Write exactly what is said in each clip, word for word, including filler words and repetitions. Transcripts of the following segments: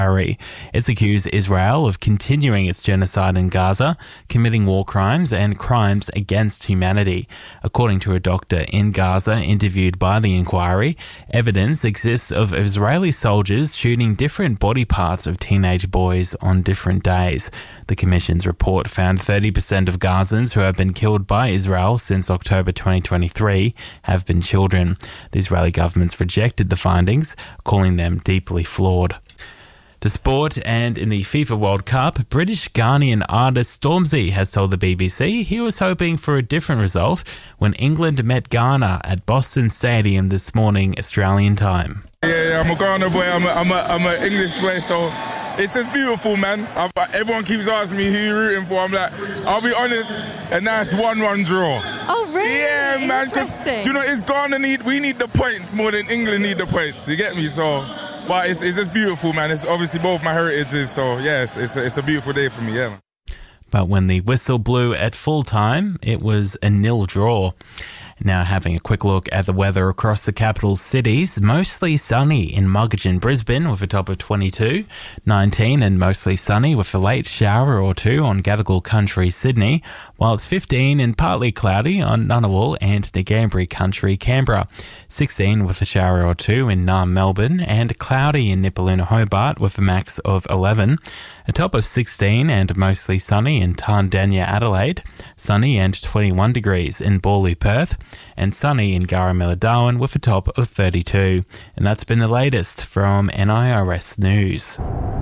It's accused Israel of continuing its genocide in Gaza, committing war crimes and crimes against humanity. According to a doctor in Gaza interviewed by the inquiry, evidence exists of Israeli soldiers shooting different body parts of teenage boys on different days. The Commission's report found thirty percent of Gazans who have been killed by Israel since October twenty twenty-three have been children. The Israeli government's rejected the findings, calling them deeply flawed. To sport, and in the FIFA World Cup, British Ghanaian artist Stormzy has told the B B C he was hoping for a different result when England met Ghana at Boston Stadium this morning, Australian time. Yeah, yeah, I'm a Ghana boy, I'm a, I'm a, I'm an English boy, so it's just beautiful, man. I've, everyone keeps asking me who you're rooting for. I'm like, I'll be honest, a nice one one draw. Oh, really? Yeah, man, because, you know, it's Ghana need, we need the points more than England need the points, you get me? So, but it's, it's just beautiful, man. It's obviously both my heritages, so yes, it's a, it's a beautiful day for me, yeah, man. But when the whistle blew at full time, it was a nil draw. Now having a quick look at the weather across the capital cities, mostly sunny in Muggeridge and Brisbane with a top of twenty-two, nineteen and mostly sunny with a late shower or two on Gadigal Country, Sydney, while it's fifteen and partly cloudy on Ngunnawal and Ngambri Country, Canberra, sixteen with a shower or two in Naarm, Melbourne, and cloudy in Nipaluna, Hobart with a max of eleven, a top of sixteen and mostly sunny in Tandanya, Adelaide, sunny and twenty-one degrees in Borley, Perth, and sunny in Garamilla, Darwin with a top of thirty-two. And that's been the latest from N I R S News.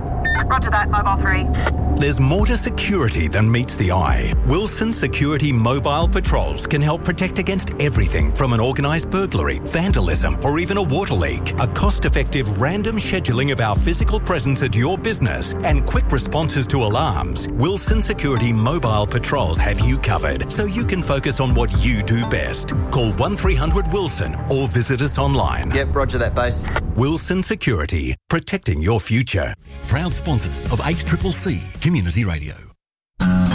Roger that, Mobile three. There's more to security than meets the eye. Wilson Security Mobile Patrols can help protect against everything from an organised burglary, vandalism, or even a water leak. A cost-effective random scheduling of our physical presence at your business and quick responses to alarms. Wilson Security Mobile Patrols have you covered, so you can focus on what you do best. Call one three hundred Wilson or visit us online. Yep, roger that, base. Wilson Security, protecting your future. Proud sponsors of H C C C Community Radio.